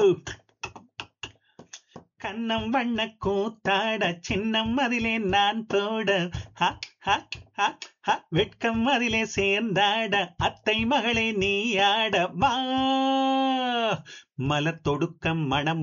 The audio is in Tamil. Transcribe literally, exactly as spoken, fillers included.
கண்ணம் வண்ண கூத்தாட சின்னம் அதிலே நான் போட ஹ, ஹ, ஹ, ஹ. வெட்கம் அதிலே சேர்ந்தாட அத்தை மகளே நீ ஆட வா மலர் தொடுக்கம் மணம்